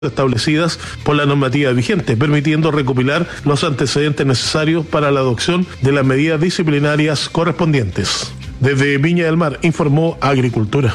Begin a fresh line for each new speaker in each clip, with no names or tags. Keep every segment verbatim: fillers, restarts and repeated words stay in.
establecidas por la normativa vigente, permitiendo recopilar los antecedentes necesarios para la adopción de las medidas disciplinarias correspondientes. Desde Viña del Mar, informó Agricultura.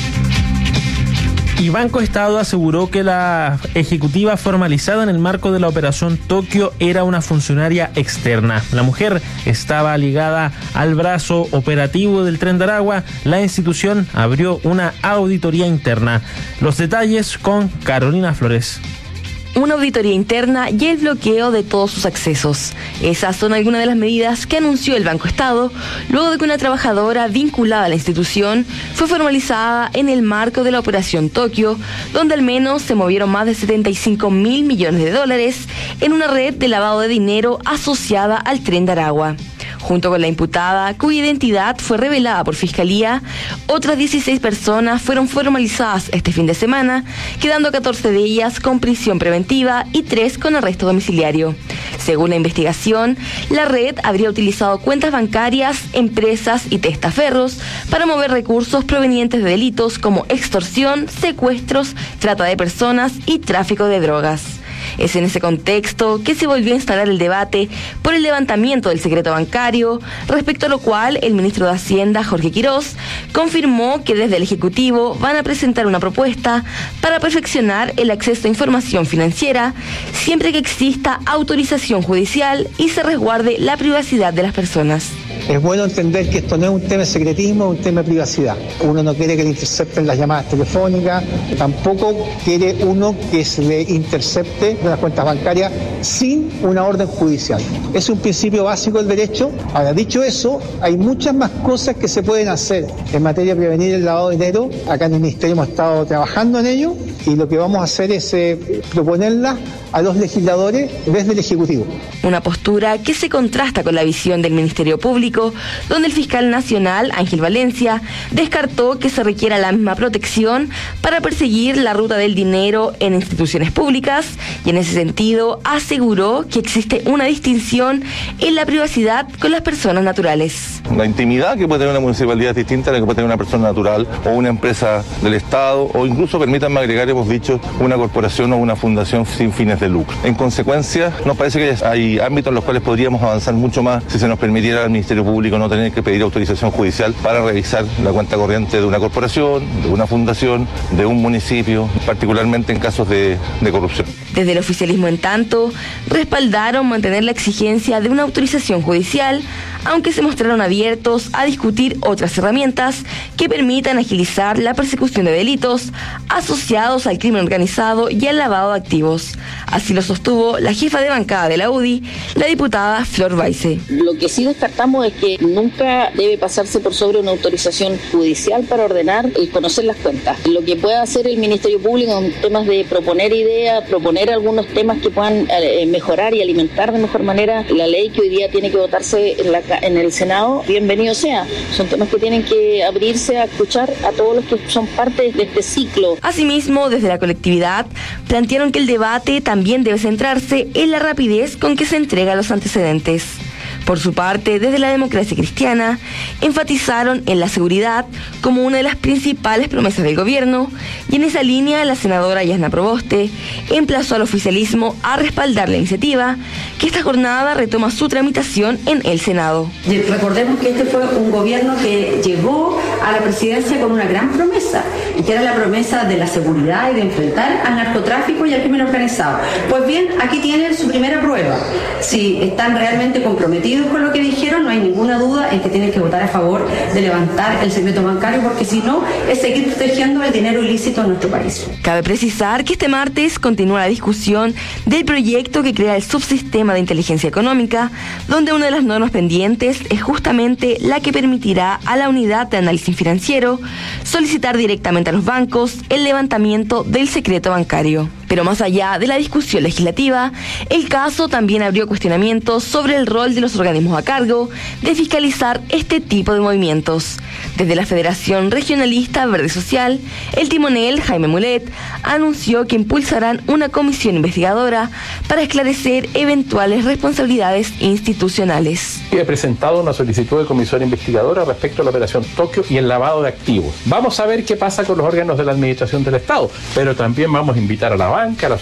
Y Banco Estado aseguró que la ejecutiva formalizada en el marco de la Operación Tokio era una funcionaria externa. La mujer estaba ligada al brazo operativo del Tren de Aragua. La institución abrió una auditoría interna. Los detalles con Carolina Flores.
Una auditoría interna y el bloqueo de todos sus accesos. Esas son algunas de las medidas que anunció el Banco Estado luego de que una trabajadora vinculada a la institución fue formalizada en el marco de la Operación Tokio, donde al menos se movieron más de setenta y cinco mil millones de dólares en una red de lavado de dinero asociada al Tren de Aragua. Junto con la imputada, cuya identidad fue revelada por Fiscalía, otras dieciséis personas fueron formalizadas este fin de semana, quedando catorce de ellas con prisión preventiva y tres con arresto domiciliario. Según la investigación, la red habría utilizado cuentas bancarias, empresas y testaferros para mover recursos provenientes de delitos como extorsión, secuestros, trata de personas y tráfico de drogas. Es en ese contexto que se volvió a instalar el debate por el levantamiento del secreto bancario, respecto a lo cual el ministro de Hacienda, Jorge Quirós, confirmó que desde el Ejecutivo van a presentar una propuesta para perfeccionar el acceso a información financiera, siempre que exista autorización judicial y se resguarde la privacidad de las personas.
Es bueno entender que esto no es un tema de secretismo, es un tema de privacidad. Uno no quiere que le intercepten las llamadas telefónicas, tampoco quiere uno que se le intercepte las cuentas bancarias sin una orden judicial. Es un principio básico del derecho. Ahora, dicho eso, hay muchas más cosas que se pueden hacer en materia de prevenir el lavado de dinero. Acá en el Ministerio hemos estado trabajando en ello y lo que vamos a hacer es eh, proponerlas a los legisladores desde el Ejecutivo.
Una postura que se contrasta con la visión del Ministerio Público, donde el fiscal nacional, Ángel Valencia, descartó que se requiera la misma protección para perseguir la ruta del dinero en instituciones públicas y en ese sentido aseguró que existe una distinción en la privacidad con las personas naturales.
La intimidad que puede tener una municipalidad es distinta a la que puede tener una persona natural o una empresa del Estado o incluso, permítanme agregar, hemos dicho, una corporación o una fundación sin fines de lucro. En consecuencia, nos parece que hay ámbitos en los cuales podríamos avanzar mucho más si se nos permitiera al Ministerio Público no tener que pedir autorización judicial para revisar la cuenta corriente de una corporación, de una fundación, de un municipio, particularmente en casos de, de corrupción.
Desde el oficialismo, en tanto, respaldaron mantener la exigencia de una autorización judicial, aunque se mostraron abiertos a discutir otras herramientas que permitan agilizar la persecución de delitos asociados al crimen organizado y al lavado de activos. Así lo sostuvo la jefa de bancada de la U D I, la diputada Flor Baise.
Lo que sí descartamos es que nunca debe pasarse por sobre una autorización judicial para ordenar y conocer las cuentas. Lo que pueda hacer el Ministerio Público en temas de proponer ideas, proponer algunos temas que puedan eh, mejorar y alimentar de mejor manera la ley que hoy día tiene que votarse en, la, en el Senado, bienvenido sea. Son temas que tienen que abrirse a escuchar a todos los que son parte de este ciclo.
Asimismo, desde la colectividad, plantearon que el debate también debe centrarse en la rapidez con que se entregan los antecedentes. Por su parte, desde la Democracia Cristiana, enfatizaron en la seguridad como una de las principales promesas del gobierno y en esa línea la senadora Yasna Proboste emplazó al oficialismo a respaldar la iniciativa, que esta jornada retoma su tramitación en el Senado.
Recordemos que este fue un gobierno que llegó a la presidencia con una gran promesa, y que era la promesa de la seguridad y de enfrentar al narcotráfico y al crimen organizado. Pues bien, aquí tienen su primera prueba. Si están realmente comprometidos con lo que dijeron, no hay ninguna duda en que tienen que votar a favor de levantar el secreto bancario, porque si no, es seguir protegiendo el dinero ilícito en nuestro país.
Cabe precisar que este martes continúa la discusión del proyecto que crea el subsistema de inteligencia económica, donde una de las normas pendientes es justamente la que permitirá a la unidad de análisis financiero solicitar directamente a los bancos el levantamiento del secreto bancario. Pero más allá de la discusión legislativa, el caso también abrió cuestionamientos sobre el rol de los organismos a cargo de fiscalizar este tipo de movimientos. Desde la Federación Regionalista Verde Social, el timonel Jaime Mulet anunció que impulsarán una comisión investigadora para esclarecer eventuales responsabilidades institucionales.
He presentado una solicitud de comisión investigadora respecto a la operación Tokio y el lavado de activos. Vamos a ver qué pasa con los órganos de la administración del Estado, pero también vamos a invitar a la banca, banca, la